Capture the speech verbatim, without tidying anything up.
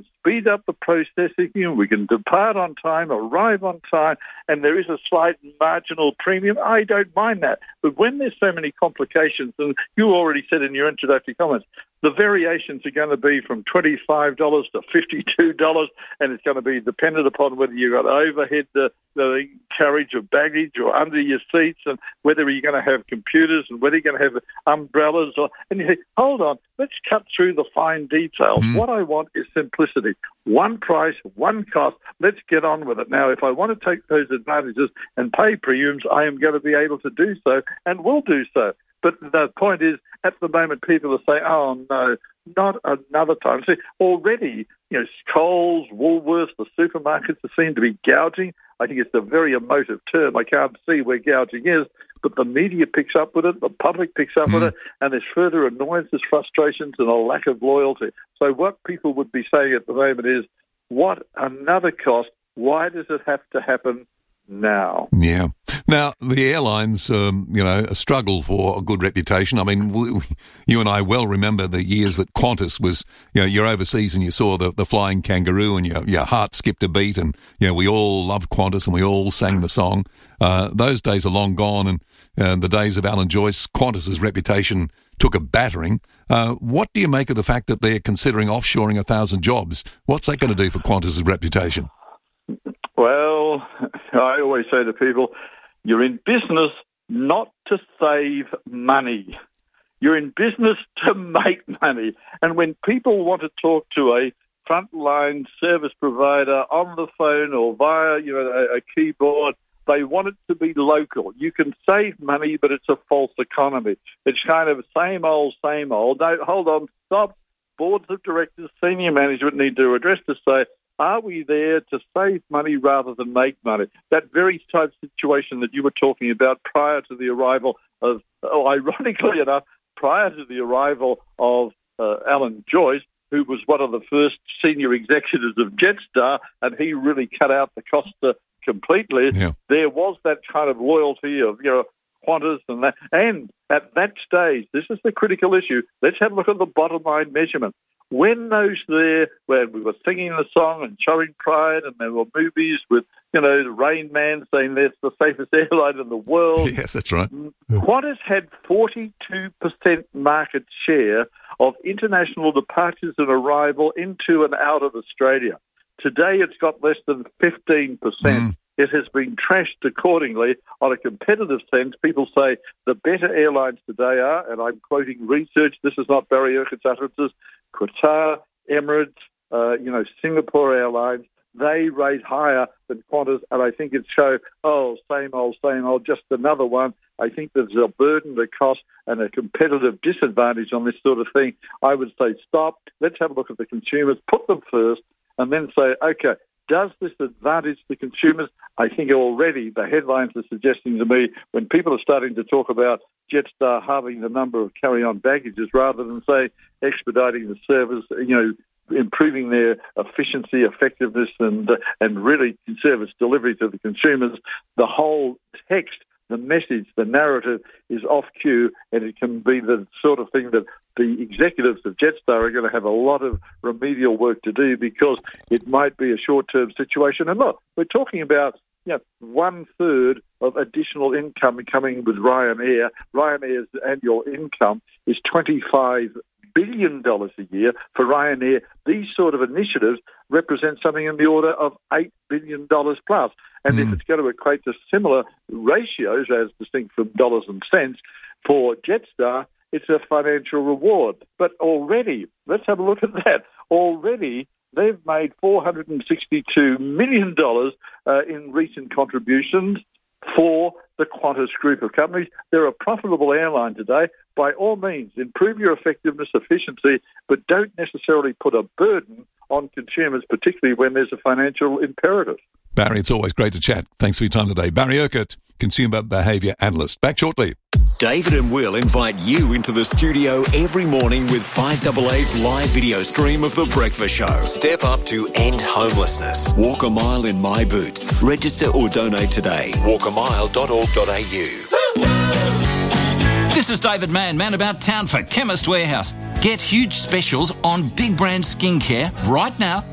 can speed up the processing, we can depart on time, arrive on time, and there is a slight marginal premium, I don't mind that. But when there's so many complications, and you already said in your introductory comments, the variations are going to be from twenty-five dollars to fifty-two dollars, and it's going to be dependent upon whether you've got overhead the, the carriage of baggage or under your seats, and whether you're going to have computers and whether you're going to have umbrellas. Or, and you think, hold on, let's cut through the fine details. Mm. What I want is simplicity. One price, one cost. Let's get on with it. Now, if I want to take those advantages and pay premiums, I am going to be able to do so and will do so. But the point is, at the moment, people are saying, oh, no, not another time. See, already, you know, Coles, Woolworths, the supermarkets seem to be gouging. I think it's a very emotive term. I can't see where gouging is, but the media picks up with it, the public picks up mm. with it, and there's further annoyances, frustrations, and a lack of loyalty. So what people would be saying at the moment is, what another cost? Why does it have to happen now? Yeah. Now, the airlines, um, you know, struggle for a good reputation. I mean, we, you and I well remember the years that Qantas was, you know, you're overseas and you saw the, the flying kangaroo and your, your heart skipped a beat, and, you know, we all loved Qantas and we all sang the song. Uh, those days are long gone, and uh, the days of Alan Joyce, Qantas's reputation took a battering. Uh, what do you make of the fact that they're considering offshoring a thousand jobs? What's that going to do for Qantas's reputation? Well, I always say to people, you're in business not to save money. You're in business to make money. And when people want to talk to a frontline service provider on the phone or via, you know, a, a keyboard, they want it to be local. You can save money, but it's a false economy. It's kind of same old, same old. No, hold on, stop. Boards of directors, senior management need to address to say, are we there to save money rather than make money? That very type of situation that you were talking about prior to the arrival of, oh, ironically enough, prior to the arrival of uh, Alan Joyce, who was one of the first senior executives of Jetstar, and he really cut out the Costa completely. Yeah. There was that kind of loyalty of, you know, Qantas and that. And at that stage, this is the critical issue. Let's have a look at the bottom line measurement. When those there, when we were singing the song and showing pride, and there were movies with, you know, the Rain Man saying that's the safest airline in the world. Yes, that's right. Qantas had forty-two percent market share of international departures and arrival into and out of Australia. Today it's got less than fifteen percent. Mm. It has been trashed accordingly. On a competitive sense, people say the better airlines today are, and I'm quoting research, this is not Barry Urquhart's utterances, Qatar, Emirates, uh, you know, Singapore Airlines, they rate higher than Qantas, and I think it shows, oh, same old, same old, just another one. I think there's a burden, a cost, and a competitive disadvantage on this sort of thing. I would say stop, let's have a look at the consumers, put them first, and then say, okay, does this advantage the consumers? I think already the headlines are suggesting to me when people are starting to talk about Jetstar halving the number of carry-on baggages rather than, say, expediting the service, you know, improving their efficiency, effectiveness, and uh, and really service delivery to the consumers, the whole text, the message, the narrative is off cue, and it can be the sort of thing that the executives of Jetstar are going to have a lot of remedial work to do, because it might be a short-term situation. And look, we're talking about, you know, one-third of additional income coming with Ryanair. Ryanair's annual income is twenty-five billion dollars a year for Ryanair. These sort of initiatives represent something in the order of eight billion dollars plus. And mm. if it's going to equate to similar ratios, as distinct from dollars and cents, for Jetstar, it's a financial reward. But already, let's have a look at that. Already, they've made four hundred sixty-two million dollars uh, in recent contributions for the Qantas group of companies. They're a profitable airline today. By all means, improve your effectiveness, efficiency, but don't necessarily put a burden on consumers, particularly when there's a financial imperative. Barry, it's always great to chat. Thanks for your time today. Barry Urquhart, Consumer Behaviour Analyst. Back shortly. David and Will invite you into the studio every morning with five A A's live video stream of The Breakfast Show. Step up to end homelessness. Walk a mile in my boots. Register or donate today. walk a mile dot org dot a u. This is David Mann, man about town for Chemist Warehouse. Get huge specials on big brand skincare right now